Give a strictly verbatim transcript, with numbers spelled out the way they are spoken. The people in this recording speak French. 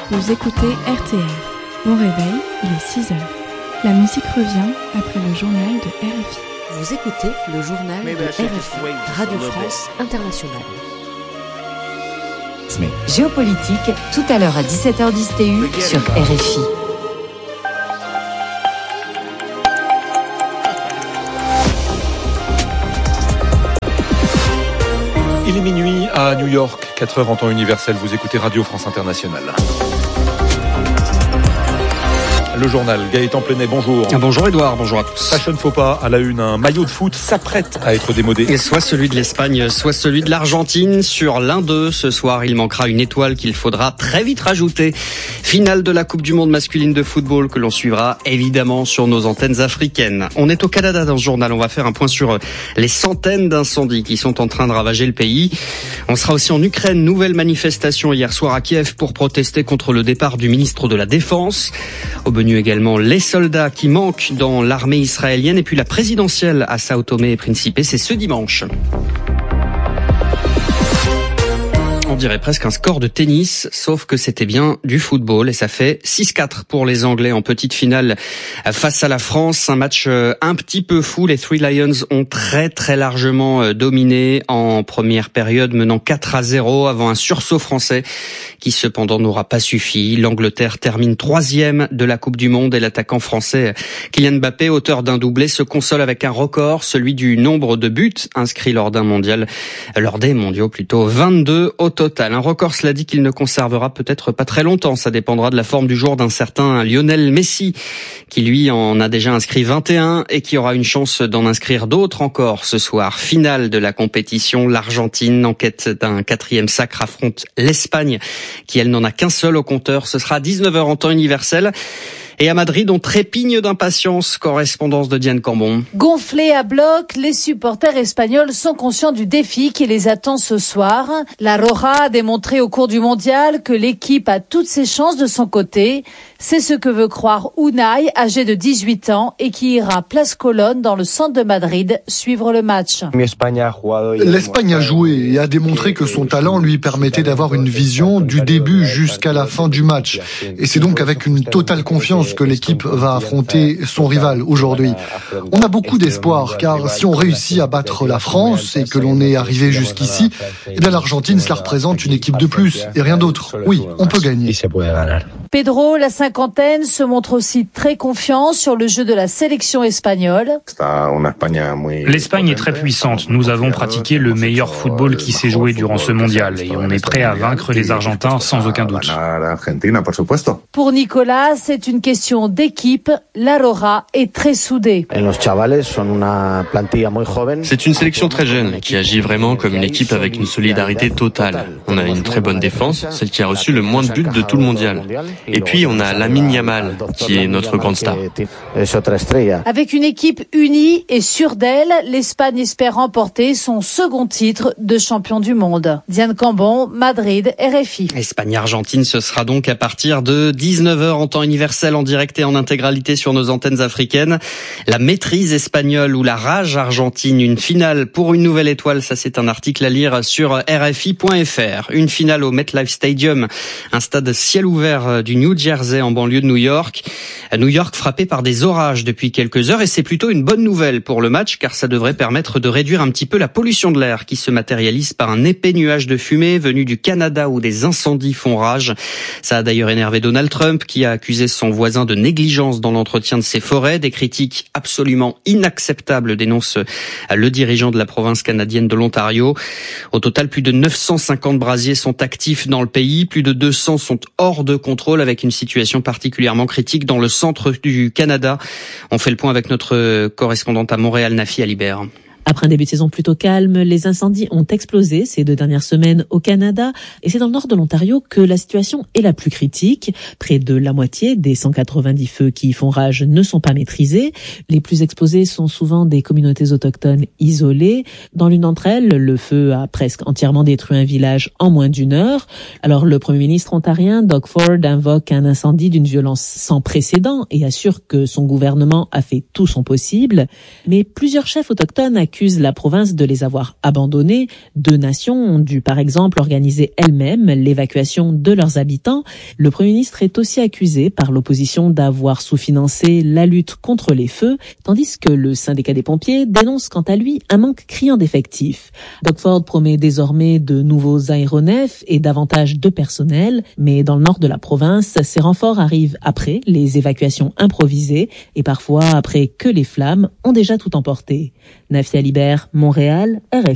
Vous écoutez R T R. Bon réveil, il est six heures. La musique revient après le journal de R F I. Vous écoutez le journal de R F I, Radio France Internationale. Géopolitique, tout à l'heure à dix-sept heures dix T U sur R F I. Il est minuit à New York, quatre heures en temps universel, vous écoutez Radio France Internationale. Le journal, Gaëtan Plenet, bonjour. Bonjour Edouard, bonjour à tous. Fashion faux pas à la une, un maillot de foot s'apprête à être démodé. Et soit celui de l'Espagne, soit celui de l'Argentine. Sur l'un d'eux, ce soir, il manquera une étoile qu'il faudra très vite rajouter. Finale de la Coupe du Monde masculine de football que l'on suivra évidemment sur nos antennes africaines. On est au Canada dans ce journal, on va faire un point sur les centaines d'incendies qui sont en train de ravager le pays. On sera aussi en Ukraine, nouvelle manifestation hier soir à Kiev pour protester contre le départ du ministre de la Défense. Au menu également les soldats qui manquent dans l'armée israélienne et puis la présidentielle à Sao Tomé et Principe, c'est ce dimanche. On dirait presque un score de tennis, sauf que c'était bien du football et ça fait six quatre pour les Anglais en petite finale face à la France. Un match un petit peu fou. Les Three Lions ont très très largement dominé en première période, menant quatre à zéro avant un sursaut français qui cependant n'aura pas suffi. L'Angleterre termine troisième de la Coupe du Monde et l'attaquant français Kylian Mbappé, auteur d'un doublé, se console avec un record, celui du nombre de buts inscrits lors d'un mondial, lors des mondiaux plutôt, vingt-deux au total. Un record, cela dit, qu'il ne conservera peut-être pas très longtemps. Ça dépendra de la forme du jour d'un certain Lionel Messi, qui lui en a déjà inscrit vingt et un et qui aura une chance d'en inscrire d'autres encore ce soir. Finale de la compétition, l'Argentine, en quête d'un quatrième sacre, affronte l'Espagne, qui elle n'en a qu'un seul au compteur. Ce sera à dix-neuf heures en temps universel. Et à Madrid, on trépigne d'impatience. Correspondance de Diane Cambon. Gonflés à bloc, les supporters espagnols sont conscients du défi qui les attend ce soir. La Roja a démontré au cours du mondial que l'équipe a toutes ses chances de son côté. C'est ce que veut croire Unai, âgé de dix-huit ans, et qui ira place Colonne dans le centre de Madrid suivre le match. L'Espagne a joué et a démontré que son talent lui permettait d'avoir une vision du début jusqu'à la fin du match. Et c'est donc avec une totale confiance que l'équipe va affronter son rival aujourd'hui. On a beaucoup d'espoir, car si on réussit à battre la France et que l'on est arrivé jusqu'ici, eh bien l'Argentine, cela représente une équipe de plus et rien d'autre. Oui, on peut gagner. Pedro, la cinquantaine, se montre aussi très confiant sur le jeu de la sélection espagnole. L'Espagne est très puissante. Nous avons pratiqué le meilleur football qui s'est joué durant ce mondial et on est prêt à vaincre les Argentins sans aucun doute. Pour Nicolas, c'est une question d'équipe. La Roja est très soudée. C'est une sélection très jeune qui agit vraiment comme une équipe avec une solidarité totale. On a une très bonne défense, celle qui a reçu le moins de buts de tout le mondial. Et puis on a Lamine Yamal, qui est notre grande star. Avec une équipe unie et sûre d'elle, l'Espagne espère remporter son second titre de champion du monde. Diane Cambon, Madrid, R F I. Espagne-Argentine, ce sera donc à partir de dix-neuf heures en temps universel, en direct et en intégralité sur nos antennes africaines. La maîtrise espagnole ou la rage argentine, une finale pour une nouvelle étoile, ça c'est un article à lire sur R F I point F R. Une finale au MetLife Stadium, un stade ciel ouvert du New Jersey en banlieue de New York. New York frappé par des orages depuis quelques heures et c'est plutôt une bonne nouvelle pour le match car ça devrait permettre de réduire un petit peu la pollution de l'air qui se matérialise par un épais nuage de fumée venu du Canada où des incendies font rage. Ça a d'ailleurs énervé Donald Trump qui a accusé son voisin de négligence dans l'entretien de ses forêts. Des critiques absolument inacceptables dénonce le dirigeant de la province canadienne de l'Ontario. Au total, plus de neuf cent cinquante brasiers sont actifs dans le pays. Plus de deux cents sont hors de contrôle avec une situation particulièrement critique dans le centre du Canada. On fait le point avec notre correspondante à Montréal, Nafi Alibert. Après un début de saison plutôt calme, les incendies ont explosé ces deux dernières semaines au Canada et c'est dans le nord de l'Ontario que la situation est la plus critique. Près de la moitié des cent quatre-vingt-dix feux qui y font rage ne sont pas maîtrisés. Les plus exposés sont souvent des communautés autochtones isolées. Dans l'une d'entre elles, le feu a presque entièrement détruit un village en moins d'une heure. Alors le premier ministre ontarien, Doug Ford, invoque un incendie d'une violence sans précédent et assure que son gouvernement a fait tout son possible. Mais plusieurs chefs autochtones accusent accuse la province de les avoir abandonnés. Deux nations ont dû par exemple organiser elles-mêmes l'évacuation de leurs habitants. Le Premier ministre est aussi accusé par l'opposition d'avoir sous-financé la lutte contre les feux, tandis que le syndicat des pompiers dénonce quant à lui un manque criant d'effectifs. Doug Ford promet désormais de nouveaux aéronefs et davantage de personnel, mais dans le nord de la province, ces renforts arrivent après les évacuations improvisées et parfois après que les flammes ont déjà tout emporté. Nafia Libert, Montréal, R F I.